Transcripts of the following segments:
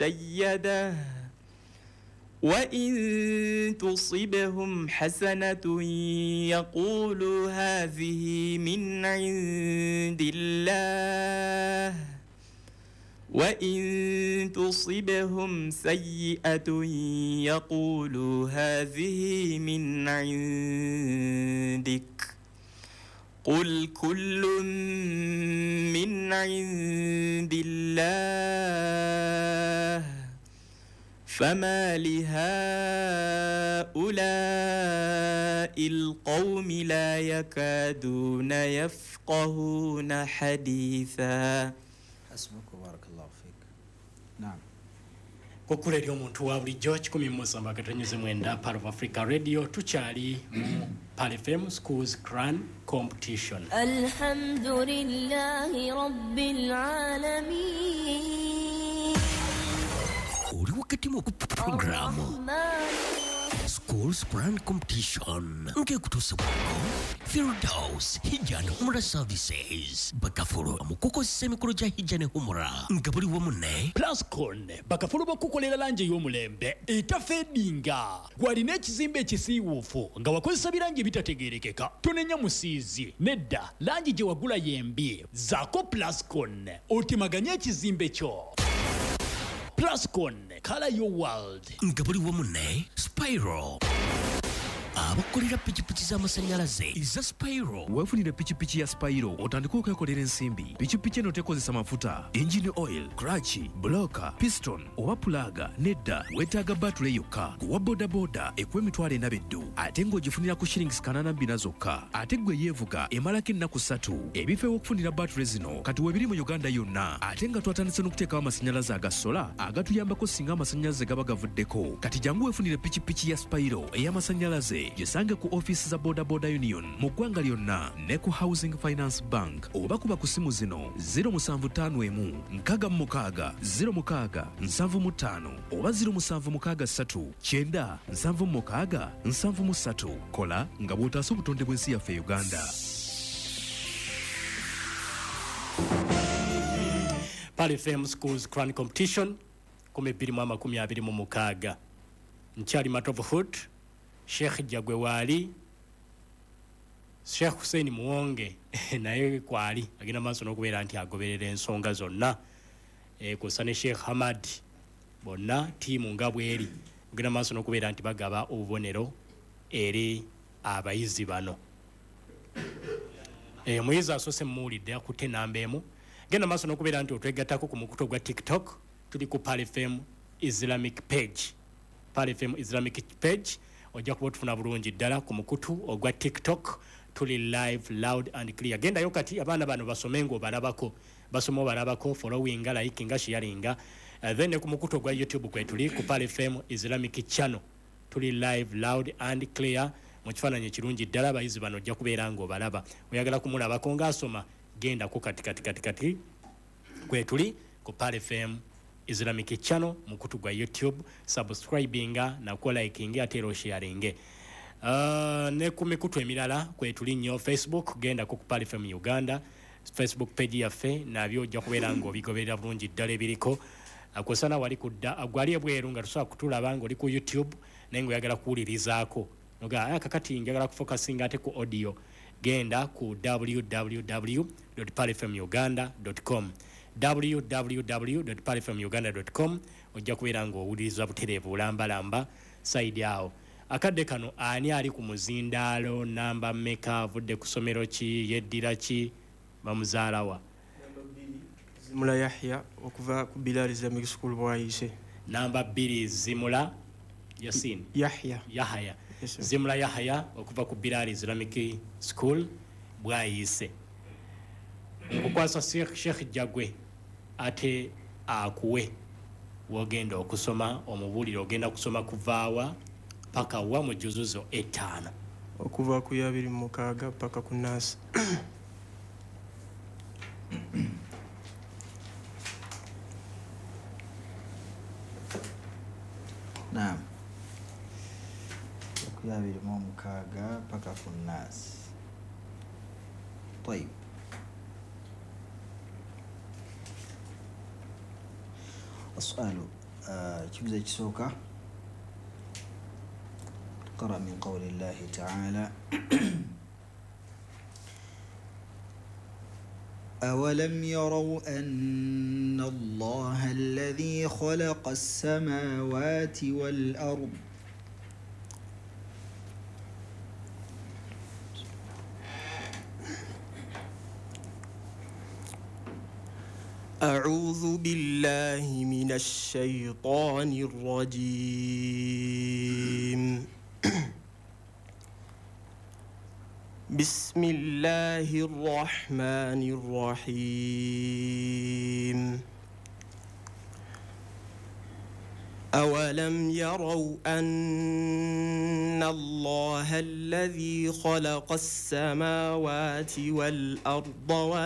سيده وإن تصبهم حسنة يقولوا هذه من عند الله وإن تصبهم سيئة يقولوا هذه من عندك قل كل من عند الله فما لهؤلاء القوم لا يكادون يفقهون حديثا. حسبك وبارك الله فيك. نعم. Kokule lyo muntu wa bulijjo 1.9 Part of Africa Radio tukyali mu Pal FM Schools Grand Competition. Alhamdulillahi Rabbil Alamin. Uri wakati mu programu Schools Grand Competition nke kutusa Firdaus Hijane Humura Services bakafulu amukoko semikolo ja Hijane Humura ngabuli wamune Plascon bakafulu bakukolera lanje y'omulembe etafedinga gwalina ekizimbe ekisiiwuufu nga wakozesa biranje bitategerekeka tonenya musiizi nedda lanji gye wagula yembi zaako Plascon otemaganya ekizimbe kyo. Plascon, color your world. ngabuli wamune Spyro abakolera pichipichi z'amasanyalaze iza Spyro. wefunire pichipichi ya Spyro otandika okwekolera ensimbi. pichipichi eno tekozesa mafuta, engine oil, clutch, blocker, piston oba pulaga nedda wetaaga batule yokka. kuwa bodaboda ekuwa emitwalo 42 ate ng'ogifunira ku shillings 82 zokka. ate gwe yeevuga emalako ennaku 3. ebifo ew'okufunira batule zino kati weebiri mu Uganda yonna. ate nga twatandise n'okuteekawo amasanyalaze aga sola agatuyambako singa amasanyalaze gaba gavuddeko. kati jangu weefunire pichipichi ya Spyro ey'amasanyalaze gisange ku office za Boda Boda Union mu ggwanga lyonna ne ku Housing Finance Bank oba kuba ku simu zino 0751 66 06 75 oba 0763 9 76 73. kola nga bw'otaasa obutonde bw'ensi yaffe Uganda. Pal FM Schools Grand Competition 2026 nkyali Matovu Hood Sheikh Jagwe wali Sheikh Hussein Muwonge naye kwali agina maaso n'okubeera nti agoberera ensonga zonna kusane Sheikh Hamad bonna tiimu nga bweri agina maaso n'okubeera nti bagaba obubonero eri abayizi bano. Muyizi asose muwulidde akutte namba emu genda maaso n'okubeera nti otwegattako ku mukutu gwa TikTok tuli ku Pal FM Islamic page. Pal FM Islamic page ojja kuba tufuna bulungi ddala ku mukutu ogwa TikTok tuli live loud and clear. Genda yokati abaana bano basomengo balabako basomo balabako following like sharing then ku mukutu ogwa YouTube kwe tuli ku Pal FM Islamic channel tuli live loud and clear mu kifaananyi kirungi ddala. Abayizi bano ojja kubeera ngo balaba oyagala kumulabako ng'asoma genda ku kati kwe tuli ku Pal FM Islamic channel mukutu gwa YouTube subscribing na ku liking ate sharing. Ne ku mikutu emirala kwe tuli nnyo Facebook genda ku Pal FM Uganda Facebook page yaffe nabyo ojja kubeera ngo bigoberera bulungi ddala ebiriko akusana wali kudda gwali ebweru nga tusobola kutulaba nga oli ku YouTube naye ng'oyagala kuwulirizaako noga kakati njagala kufocusinga ate ku audio genda ku www.palfmuganda.com www.palfmuganda.com ojja kubeera ng'owuliriza butereevu bulambalamba side awo. Akadde kano ani ali ku muzindaalo namba mmeka avudde ku ssomero ki yeddira ki bamuzaalawa? Zimula Yahya okuva ku Bilal Islamic School bwayise. Namba 2 Zimula Yasin Yahya. Yes, Zimula Yahya okuva ku Bilal Islamic School bwayise. Kukwasa Sheikh Jagwe ate akuwe wogenda okusoma omubuliro ogenda kusoma kuvaawa paka wa mu juzuzo 5 okuva ku 26 paka ku Nas. Naam. Ku 26 paka ku Nas. طيب. السؤال kibuzo ekisooka قرأ من قول الله تعالى أولم يروا أن الله الذي خلق السماوات والأرض أعوذ بالله من الشيطان الرجيم بسم الله الرحمن الرحيم أولم يروا أن الله الذي خلق السماوات والأرض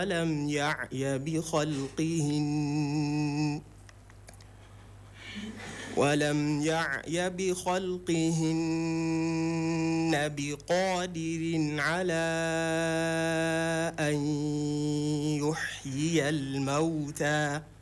ولم يعي بخلقهن بقادر على أن يحيي الموتى